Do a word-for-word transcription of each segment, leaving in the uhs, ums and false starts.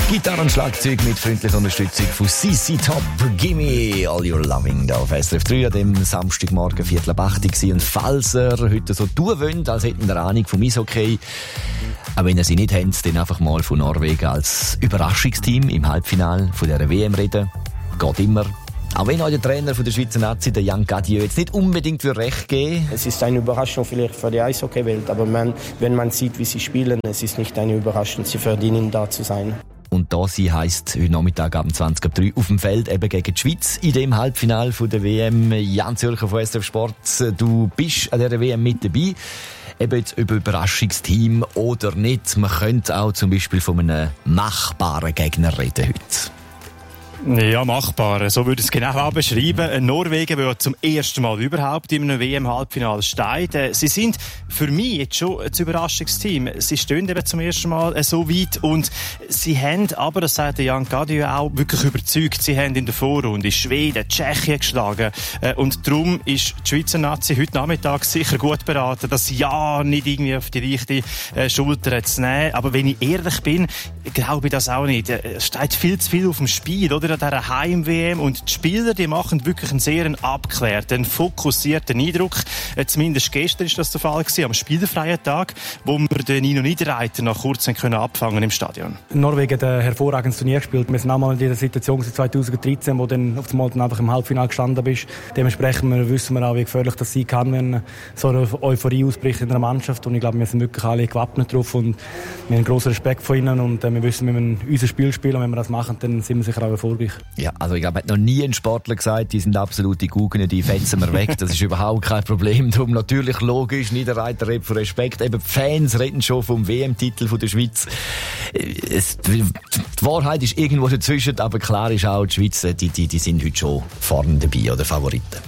Gitarre und Schlagzeug mit freundlicher Unterstützung von C C Top. Gimme all your loving da auf S R F drei an dem Samstagmorgen Viertel ab acht war. Und falls ihr heute so tun wollt, als hätten ihr Ahnung vom Eishockey, aber wenn ihr sie nicht habt, dann einfach mal von Norwegen als Überraschungsteam im Halbfinale von dieser W M reden. Geht immer. Auch wenn euch der Trainer von der Schweizer Nazi, der Jan Gadieu, jetzt nicht unbedingt für recht geben. Es ist eine Überraschung vielleicht für die Eishockeywelt, aber man, wenn man sieht, wie sie spielen, es ist nicht eine Überraschung. Sie verdienen da zu sein. Und da sie heisst heute Nachmittag ab zwanzig Uhr drei auf dem Feld eben gegen die Schweiz in dem Halbfinale von der W M. Jan Zürcher von S R F Sport, du bist an dieser W M mit dabei. Eben jetzt über Überraschungsteam oder nicht. Man könnte auch zum Beispiel von einem machbaren Gegner reden heute. Ja, machbar. So würde ich es genau auch beschreiben. Norwegen, der zum ersten Mal überhaupt in einem W M-Halbfinale steht. Sie sind für mich jetzt schon ein Überraschungsteam. Sie stehen eben zum ersten Mal so weit und sie haben, aber das sagt Jan Gadieu auch, wirklich überzeugt. Sie haben in der Vorrunde Schweden, Tschechien geschlagen und darum ist die Schweizer Nazi heute Nachmittag sicher gut beraten, das Ja nicht irgendwie auf die leichte Schulter zu nehmen. Aber wenn ich ehrlich bin, glaube ich das auch nicht. Es steht viel zu viel auf dem Spiel, oder? An dieser Heim-W M. Und die Spieler, die machen wirklich einen sehr abgeklärten, fokussierten Eindruck. Zumindest gestern war das der Fall gewesen, am spielfreien Tag, wo wir den Nino Niederreiter noch kurz können abfangen im Stadion. Norwegen hat ein hervorragendes Turnier gespielt. Wir sind auch mal in dieser Situation zwanzig dreizehn, wo dann auf einmal einfach im Halbfinale gestanden bist. Dementsprechend wissen wir auch, wie gefährlich das sein kann, wenn so eine Euphorie ausbricht in einer Mannschaft. Und ich glaube, wir sind wirklich alle gewappnet drauf und wir haben grossen Respekt vor ihnen und wir wissen, wenn wir unser Spiel spielen und wenn wir das machen, dann sind wir sicher auch erfolgreich. Ja, also ich glaube, hat noch nie ein Sportler gesagt, die sind absolute Guggen, die fetzen wir weg. Das ist überhaupt kein Problem. Darum natürlich logisch, Niederreiter redet von Respekt. Eben die Fans reden schon vom W M-Titel der Schweiz. Es, die Wahrheit ist irgendwo dazwischen, aber klar ist auch, die Schweiz, die, die, die sind heute schon vorne dabei oder Favoriten.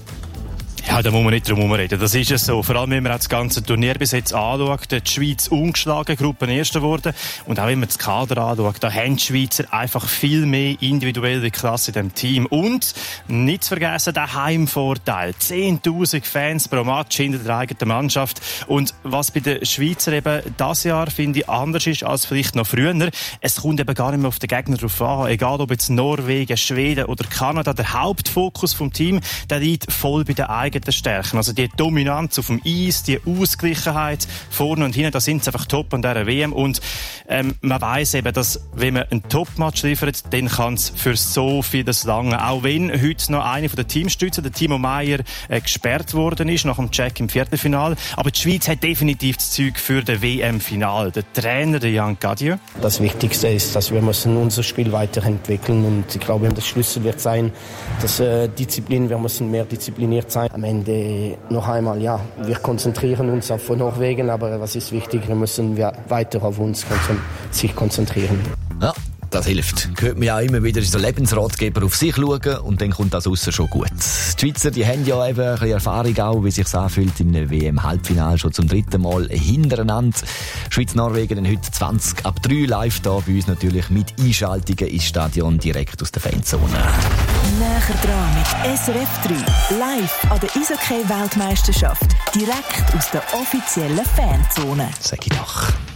Ja, da muss man nicht drum reden. Das ist es so. Vor allem, wenn man das ganze Turnier bis jetzt anschaut, die Schweiz ungeschlagen, Gruppenerster geworden. Und auch wenn man das Kader anschaut, da haben die Schweizer einfach viel mehr individuelle Klasse in diesem Team. Und nicht zu vergessen, der Heimvorteil. zehntausend Fans pro Match hinter der eigenen Mannschaft. Und was bei den Schweizer eben dieses Jahr, finde ich, anders ist als vielleicht noch früher, es kommt eben gar nicht mehr auf den Gegner drauf an. Egal ob jetzt Norwegen, Schweden oder Kanada, der Hauptfokus vom Team, der liegt voll bei den eigenen Stärken. Also die Dominanz auf dem Eis, die Ausgleichheit vorne und hinten, da sind sie einfach top an dieser W M. Und ähm, man weiss eben, dass wenn man einen Top-Match liefert, dann kann es für so vieles lange. Auch wenn heute noch eine von den Teamstützen, der Timo Meier, äh, gesperrt worden ist, nach dem Check im Viertelfinale. Aber die Schweiz hat definitiv das Zeug für das W M-Final. Der Trainer, der Jan Gadieu. Das Wichtigste ist, dass wir müssen unser Spiel weiterentwickeln und ich glaube, das Schlüssel wird sein, dass äh, Disziplin, wir müssen mehr diszipliniert sein. Am Ende noch einmal, ja, wir konzentrieren uns auf Norwegen, aber was ist wichtig, wir müssen wir weiter auf uns konzentri- sich konzentrieren. Ja, das hilft. Hört man ja immer wieder, ist der Lebensratgeber, auf sich schauen und dann kommt das aussen schon gut. Die Schweizer, die haben ja eben ein bisschen Erfahrung auch, wie sich anfühlt in einem W M-Halbfinale schon zum dritten Mal hintereinander. Schweiz-Norwegen dann heute zwanzig ab drei live da bei uns natürlich mit Einschaltungen ins Stadion direkt aus der Fanzone. Näher dran mit S R F drei. Live an der Eishockey-Weltmeisterschaft. Direkt aus der offiziellen Fanzone. Sag ich doch.